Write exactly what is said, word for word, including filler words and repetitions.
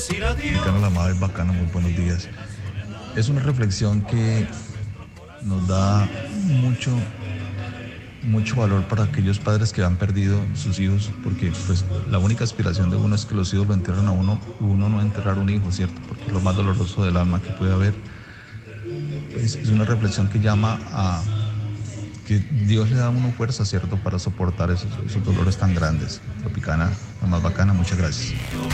Tropicana La Madre Bacana, muy buenos días. Es una reflexión que nos da mucho, mucho valor para aquellos padres que han perdido sus hijos, porque pues la única aspiración de uno es que los hijos lo entierren a uno, uno no enterrar un hijo, ¿cierto? Porque es lo más doloroso del alma que puede haber. Pues es una reflexión que llama a que Dios le da a uno fuerza, ¿cierto?, para soportar esos, esos dolores tan grandes. Tropicana, la más bacana, muchas gracias.